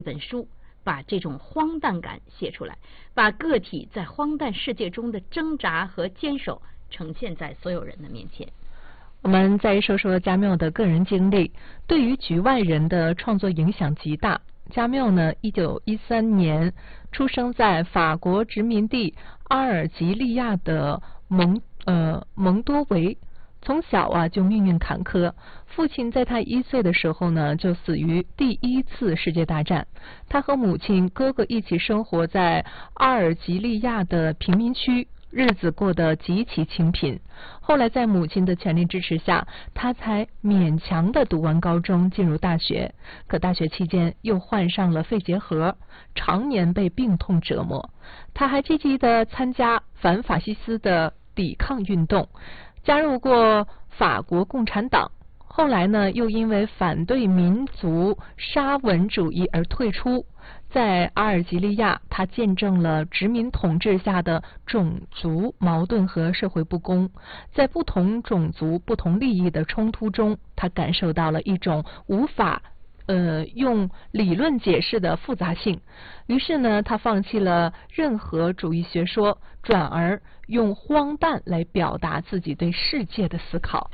本书把这种荒诞感写出来，把个体在荒诞世界中的挣扎和坚守呈现在所有人的面前。 我们再说说加缪的个人经历，对于《局外人》的创作影响极大。加缪呢，1913年出生在法国殖民地阿尔及利亚的蒙多维。从小就命运坎坷，父亲在他1岁的时候呢就死于第1次世界大战。他和母亲、哥哥一起生活在阿尔及利亚的贫民区，日子过得极其清贫。后来在母亲的全力支持下，他才勉强地读完高中，进入大学。可大学期间又患上了肺结核，常年被病痛折磨。他还积极地参加反法西斯的抵抗运动，加入过法国共产党，后来呢又因为反对民族沙文主义而退出。在阿尔及利亚，他见证了殖民统治下的种族矛盾和社会不公，在不同种族、不同利益的冲突中，他感受到了一种无法用理论解释的复杂性。于是呢，他放弃了任何主义学说，转而用荒诞来表达自己对世界的思考。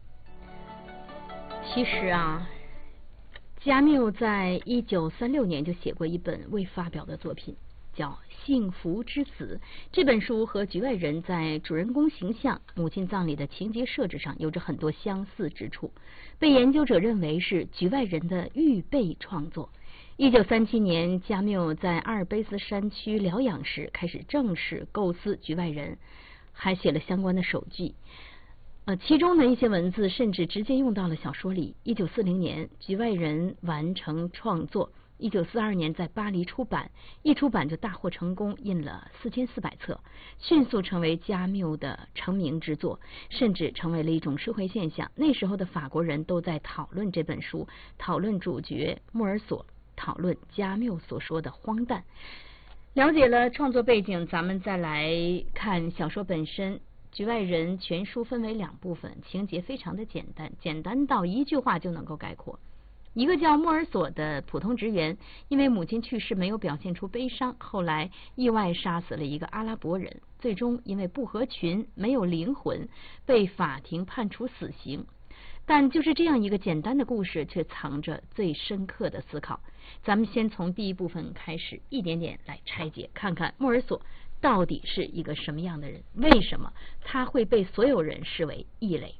其实加缪在1936年就写过一本未发表的作品，叫《幸福之子》。这本书和《局外人》在主人公形象、母亲葬礼的情节设置上有着很多相似之处，被研究者认为是《局外人》的预备创作。1937年，加缪在阿尔卑斯山区疗养时开始正式构思《局外人》，还写了相关的手记。其中的一些文字甚至直接用到了小说里。1940年，《局外人》完成创作，1942年在巴黎出版，一出版就大获成功，印了4400册，迅速成为加缪的成名之作，甚至成为了一种社会现象。那时候的法国人都在讨论这本书，讨论主角莫尔索，讨论加缪所说的荒诞。了解了创作背景，咱们再来看小说本身。《局外人》全书分为2部分，情节非常的简单，简单到一句话就能够概括。一个叫莫尔索的普通职员，因为母亲去世没有表现出悲伤，后来意外杀死了一个阿拉伯人，最终因为不合群、没有灵魂，被法庭判处死刑。但就是这样一个简单的故事，却藏着最深刻的思考。咱们先从第一部分开始，一点点来拆解，看看莫尔索到底是一个什么样的人？为什么他会被所有人视为异类？